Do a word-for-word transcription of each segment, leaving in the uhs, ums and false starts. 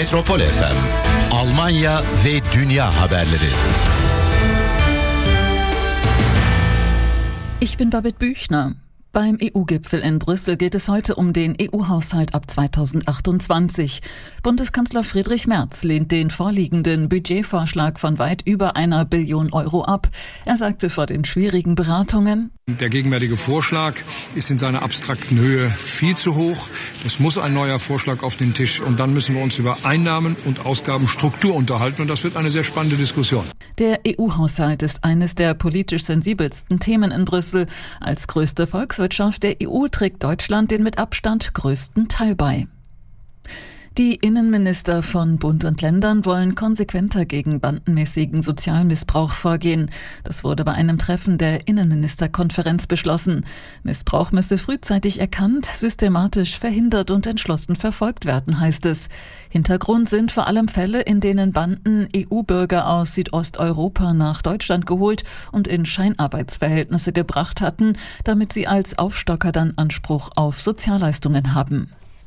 Metropol F M, Almanya ve dünya haberleri. Ich bin Babette Büchner. Beim E U-Gipfel in Brüssel geht es heute um den E U-Haushalt ab zweitausendachtundzwanzig. Bundeskanzler Friedrich Merz lehnt den vorliegenden Budgetvorschlag von weit über einer Billion Euro ab. Er sagte vor den schwierigen Beratungen: Der gegenwärtige Vorschlag ist in seiner abstrakten Höhe viel zu hoch. Es muss ein neuer Vorschlag auf den Tisch und dann müssen wir uns über Einnahmen und Ausgabenstruktur unterhalten und das wird eine sehr spannende Diskussion. Der E U-Haushalt ist eines der politisch sensibelsten Themen in Brüssel. Als größte Volkswirtschaft der E U trägt Deutschland den mit Abstand größten Teil bei. Die Innenminister von Bund und Ländern wollen konsequenter gegen bandenmäßigen Sozialmissbrauch vorgehen. Das wurde bei einem Treffen der Innenministerkonferenz beschlossen. Missbrauch müsse frühzeitig erkannt, systematisch verhindert und entschlossen verfolgt werden, heißt es. Hintergrund sind vor allem Fälle, in denen Banden E U-Bürger aus Südosteuropa nach Deutschland geholt und in Scheinarbeitsverhältnisse gebracht hatten, damit sie als Aufstocker dann Anspruch auf Sozialleistungen haben.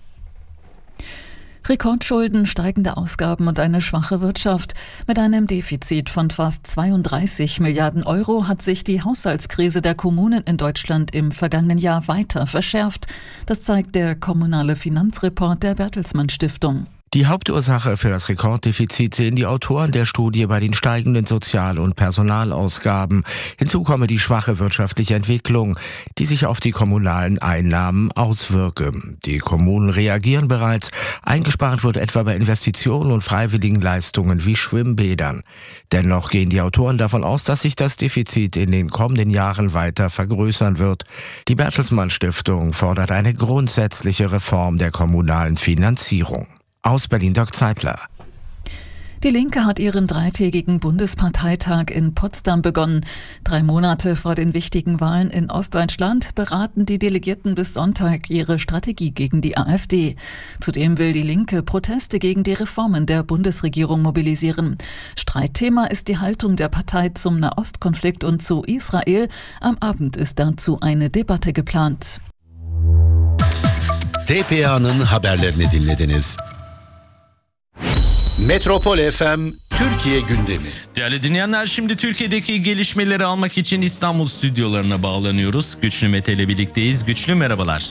Rekordschulden, steigende Ausgaben und eine schwache Wirtschaft. Mit einem Defizit von fast zweiunddreißig Milliarden Euro hat sich die Haushaltskrise der Kommunen in Deutschland im vergangenen Jahr weiter verschärft. Das zeigt der kommunale Finanzreport der Bertelsmann Stiftung. Die Hauptursache für das Rekorddefizit sehen die Autoren der Studie bei den steigenden Sozial- und Personalausgaben. Hinzu komme die schwache wirtschaftliche Entwicklung, die sich auf die kommunalen Einnahmen auswirke. Die Kommunen reagieren bereits. Eingespart wird etwa bei Investitionen und freiwilligen Leistungen wie Schwimmbädern. Dennoch gehen die Autoren davon aus, dass sich das Defizit in den kommenden Jahren weiter vergrößern wird. Die Bertelsmann Stiftung fordert eine grundsätzliche Reform der kommunalen Finanzierung. Aus Berlin, Dirk Zeitler. Die Linke hat ihren dreitägigen Bundesparteitag in Potsdam begonnen. Drei Monate vor den wichtigen Wahlen in Ostdeutschland beraten die Delegierten bis Sonntag ihre Strategie gegen die AfD. Zudem will die Linke Proteste gegen die Reformen der Bundesregierung mobilisieren. Streitthema ist die Haltung der Partei zum Nahostkonflikt und zu Israel. Am Abend ist dazu eine Debatte geplant. T P A'nın haberlerini dinlediniz. Metropol F M Türkiye gündemi. Değerli dinleyenler, şimdi Türkiye'deki gelişmeleri almak için İstanbul stüdyolarına bağlanıyoruz. Güçlü Mete ile birlikteyiz. Güçlü, merhabalar.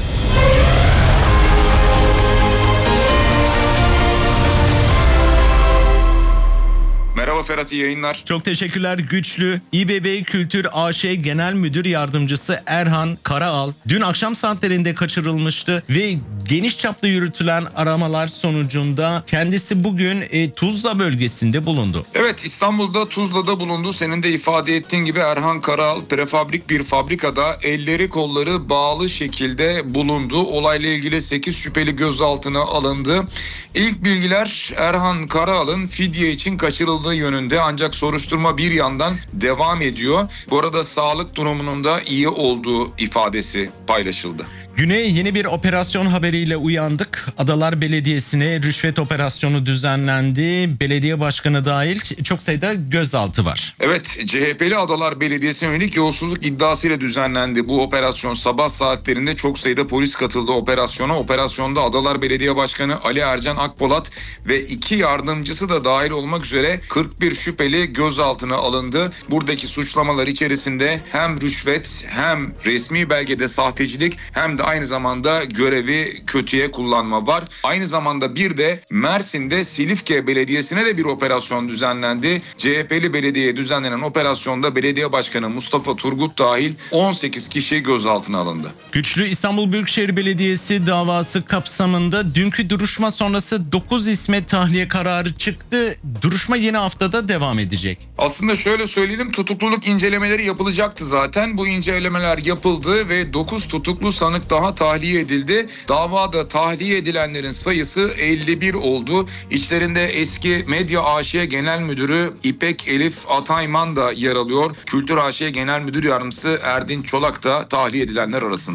Merhaba Ferhat, iyi yayınlar. Çok teşekkürler Güçlü. İBB Kültür A Ş Genel Müdür Yardımcısı Erhan Karaal dün akşam saatlerinde kaçırılmıştı ve geniş çaplı yürütülen aramalar sonucunda kendisi bugün e, Tuzla bölgesinde bulundu. Evet, İstanbul'da Tuzla'da bulundu. Senin de ifade ettiğin gibi Erhan Karaal prefabrik bir fabrikada elleri kolları bağlı şekilde bulundu. Olayla ilgili sekiz şüpheli gözaltına alındı. İlk bilgiler Erhan Karaal'ın fidye için kaçırıldığı yönünde, ancak soruşturma bir yandan devam ediyor. Bu arada sağlık durumunun da iyi olduğu ifadesi paylaşıldı. Güne yeni bir operasyon haberiyle uyandık. Adalar Belediyesi'ne rüşvet operasyonu düzenlendi. Belediye başkanı dahil çok sayıda gözaltı var. Evet, C H P'li Adalar Belediyesi'ne yönelik yolsuzluk iddiasıyla düzenlendi. Bu operasyon sabah saatlerinde çok sayıda polis katıldı operasyona. Operasyonda Adalar Belediye Başkanı Ali Ercan Akpolat ve iki yardımcısı da dahil olmak üzere kırk bir şüpheli gözaltına alındı. Buradaki suçlamalar içerisinde hem rüşvet hem resmi belgede sahtecilik hem de aynı zamanda görevi kötüye kullanma var. Aynı zamanda bir de Mersin'de Silifke Belediyesi'ne de bir operasyon düzenlendi. C H P'li belediyeye düzenlenen operasyonda belediye başkanı Mustafa Turgut dahil on sekiz kişi gözaltına alındı. Güçlü, İstanbul Büyükşehir Belediyesi davası kapsamında dünkü duruşma sonrası dokuz isme tahliye kararı çıktı. Duruşma yeni haftada devam edecek. Aslında şöyle söyleyelim, tutukluluk incelemeleri yapılacaktı zaten. Bu incelemeler yapıldı ve dokuz tutuklu sanık daha tahliye edildi. Davada tahliye edilenlerin sayısı elli bir oldu. İçlerinde eski Medya A Ş Genel Müdürü İpek Elif Atayman da yer alıyor. Kültür A Ş Genel Müdür Yardımcısı Erdin Çolak da tahliye edilenler arasında.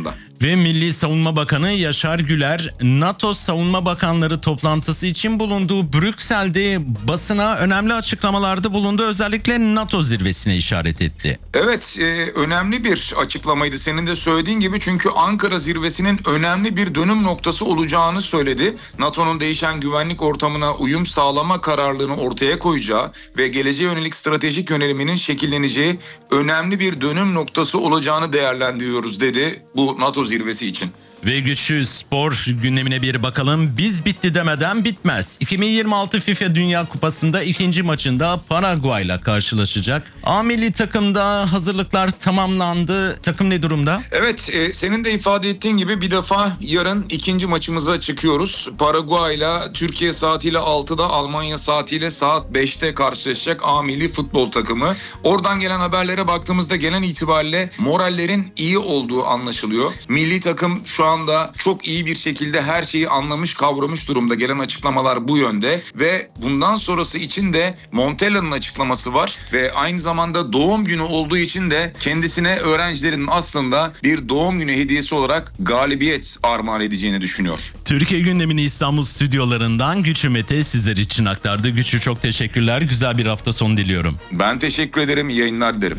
Ve Milli Savunma Bakanı Yaşar Güler, NATO Savunma Bakanları toplantısı için bulunduğu Brüksel'de basına önemli açıklamalarda bulundu. Özellikle NATO zirvesine işaret etti. Evet, e, önemli bir açıklamaydı senin de söylediğin gibi, çünkü Ankara zirvesinin önemli bir dönüm noktası olacağını söyledi. NATO'nun değişen güvenlik ortamına uyum sağlama kararlılığını ortaya koyacağı ve geleceğe yönelik stratejik yöneliminin şekilleneceği önemli bir dönüm noktası olacağını değerlendiriyoruz dedi bu NATO zirvesi için. Ve güçlü spor gündemine bir bakalım. Biz bitti demeden bitmez. iki bin yirmi altı FIFA Dünya Kupası'nda ikinci maçında Paraguay'la karşılaşacak. A milli takımda hazırlıklar tamamlandı. Takım ne durumda? Evet, e, senin de ifade ettiğin gibi bir defa yarın ikinci maçımıza çıkıyoruz. Paraguay'la Türkiye saatiyle altıda, Almanya saatiyle saat beşte karşılaşacak A milli futbol takımı. Oradan gelen haberlere baktığımızda genel itibariyle morallerin iyi olduğu anlaşılıyor. Milli takım şu an anda çok iyi bir şekilde her şeyi anlamış, kavramış durumda. Gelen açıklamalar bu yönde ve bundan sonrası için de Montella'nın açıklaması var ve aynı zamanda doğum günü olduğu için de kendisine öğrencilerin aslında bir doğum günü hediyesi olarak galibiyet armağan edeceğini düşünüyor. Türkiye gündemini İstanbul stüdyolarından Güçlü Mete sizler için aktardı. Güçlü, çok teşekkürler. Güzel bir hafta sonu diliyorum. Ben teşekkür ederim. İyi yayınlar dilerim.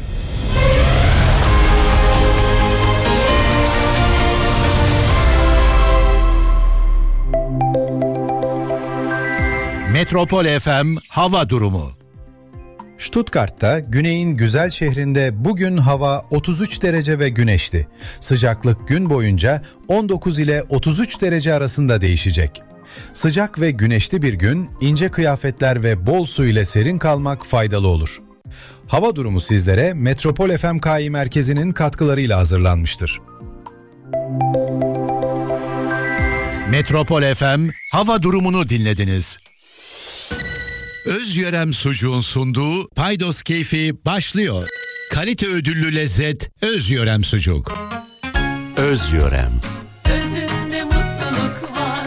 Metropol F M hava durumu. Stuttgart'ta güneyin güzel şehrinde bugün hava otuz üç derece ve güneşli. Sıcaklık gün boyunca on dokuz ile otuz üç derece arasında değişecek. Sıcak ve güneşli bir gün, ince kıyafetler ve bol su ile serin kalmak faydalı olur. Hava durumu sizlere Metropol F M K İ Merkezi'nin katkılarıyla hazırlanmıştır. Metropol F M hava durumunu dinlediniz. Özyörem Sucuğun sunduğu Paydos Keyfi başlıyor. Kalite ödüllü lezzet Özyörem Sucuk. Özyörem. Özünde mutluluk var.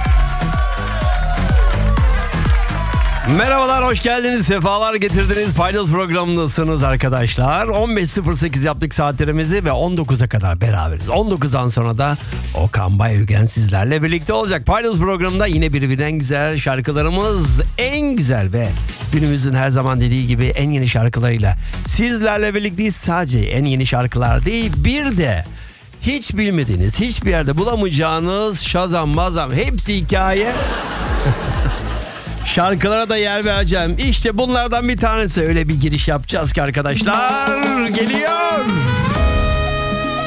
Merhabalar, hoş geldiniz, sefalar getirdiniz. Paydos programındasınız arkadaşlar. on beş sıfır sekiz yaptık saatlerimizi ve on dokuza kadar beraberiz. on dokuzdan sonra da Okan Bayülgen sizlerle birlikte olacak. Paydos programında yine birbirinden güzel şarkılarımız, en güzel ve günümüzün her zaman dediği gibi en yeni şarkılarıyla sizlerle birlikteyiz. Sadece en yeni şarkılar değil, bir de hiç bilmediğiniz, hiçbir yerde bulamayacağınız şazam mazam hepsi hikaye. Şarkılara da yer vereceğim. İşte bunlardan bir tanesi. Öyle bir giriş yapacağız ki arkadaşlar. Geliyor.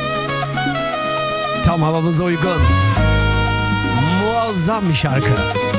Tam havamıza uygun. Muazzam bir şarkı.